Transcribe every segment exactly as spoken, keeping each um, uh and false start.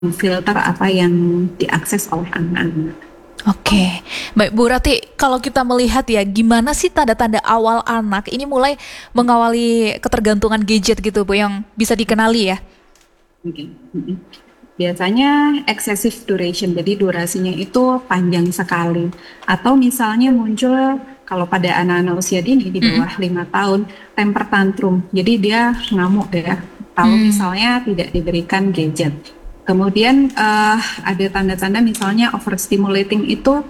memfilter apa yang diakses oleh anak-anak. Oke, baik Bu Rati, kalau kita melihat ya, gimana sih tanda-tanda awal anak ini mulai mengawali ketergantungan gadget gitu Bu, yang bisa dikenali ya? Oke. Mm-mm. Biasanya excessive duration, jadi durasinya itu panjang sekali. Atau misalnya muncul kalau pada anak-anak usia dini di Mm-mm. bawah lima tahun, temper tantrum. Jadi dia ngamuk ya, kalau Hmm. misalnya tidak diberikan gadget. Kemudian eh, ada tanda-tanda misalnya overstimulating itu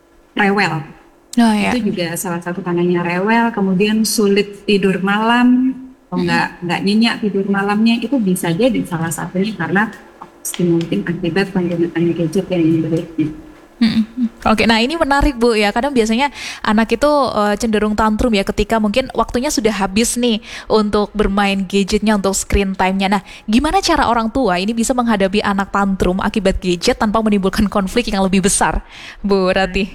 rewel. Nah ya. Itu juga salah satu tandanya rewel, kemudian sulit tidur malam, atau Mm-mm. nggak nggak nyenyak tidur malamnya, itu bisa jadi salah satunya karena stimulating akibat penggunaan gadget yang berlebihan. Mm-mm. Oke, nah ini menarik Bu ya. Kadang biasanya anak itu eh, cenderung tantrum ya ketika mungkin waktunya sudah habis nih untuk bermain gadgetnya, untuk screen time-nya. Nah, gimana cara orang tua ini bisa menghadapi anak tantrum akibat gadget tanpa menimbulkan konflik yang lebih besar, Bu Rati?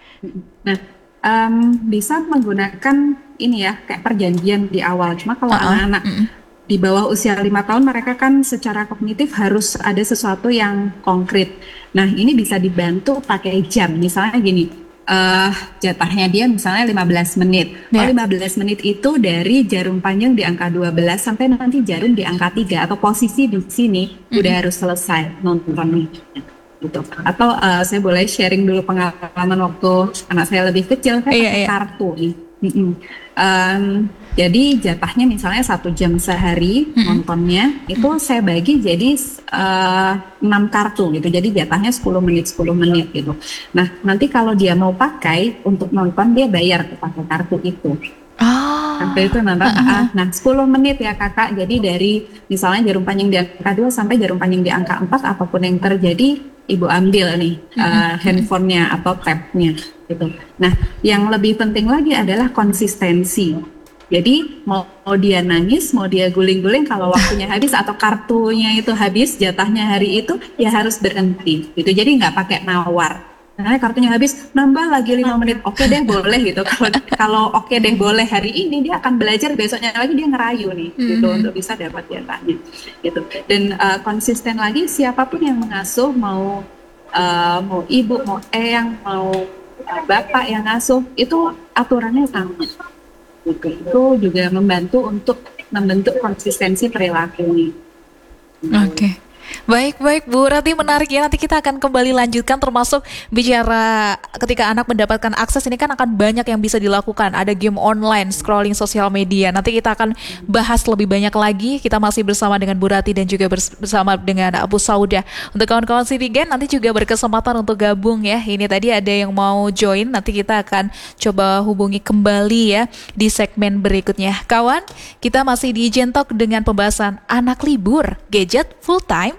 Nah, em, bisa menggunakan ini ya, kayak perjanjian di awal. Cuma kalau Uh-uh. anak-anak Mm-mm. di bawah usia lima tahun, mereka kan secara kognitif harus ada sesuatu yang konkret. Nah, ini bisa dibantu pakai jam. Misalnya gini, eh jatahnya dia misalnya lima belas menit. Oh, Ya. lima belas menit itu dari jarum panjang di angka dua belas sampai nanti jarum di angka tiga, atau posisi di sini udah Mm-mm. harus selesai nontonnya. Gitu. Atau eh, saya boleh sharing dulu pengalaman waktu anak saya lebih kecil, saya Iya, pakai iya. kartu nih. Mm-mm. Em, jadi jatahnya misalnya satu jam sehari Mm-mm. nontonnya, itu saya bagi jadi eh, enam kartu gitu. Jadi jatahnya sepuluh menit sepuluh menit gitu. Nah, nanti kalau dia mau pakai untuk nonton, dia bayar tuh pakai kartu itu. Sampai Ah. itu nonton, Uh-uh. ah, nah sepuluh menit ya kakak, jadi dari misalnya jarum panjang di angka dua sampai jarum panjang di angka empat, apapun yang terjadi, ibu ambil nih Mm-mm. uh, handphonenya atau tabnya gitu. Nah, yang lebih penting lagi adalah konsistensi. Jadi mau, mau dia nangis, mau dia guling-guling, kalau waktunya habis atau kartunya itu habis, jatahnya hari itu, ya harus berhenti gitu. Jadi nggak pakai nawar. Nah, kartunya habis, nambah lagi lima menit. Oke deh, boleh gitu. Kalau kalau oke deh boleh hari ini, dia akan belajar besoknya lagi, dia ngerayu nih gitu Mhm. untuk bisa dapat jatahnya gitu. Dan uh, konsisten lagi, siapapun yang mengasuh, mau uh, mau ibu, mau eyang, mau uh, bapak yang ngasuh, itu aturannya sama gitu. Itu juga membantu untuk membentuk konsistensi perilaku nih. Oke. Baik, baik Bu Rati, menarik ya. Nanti kita akan kembali lanjutkan, termasuk bicara ketika anak mendapatkan akses ini kan akan banyak yang bisa dilakukan. Ada game online, scrolling sosial media. Nanti kita akan bahas lebih banyak lagi. Kita masih bersama dengan Bu Rati dan juga bers- bersama dengan Abu Sauda. Untuk kawan-kawan Citizen nanti juga berkesempatan untuk gabung ya. Ini tadi ada yang mau join, nanti kita akan coba hubungi kembali ya di segmen berikutnya. Kawan, kita masih di Jentok dengan pembahasan anak libur, gadget full time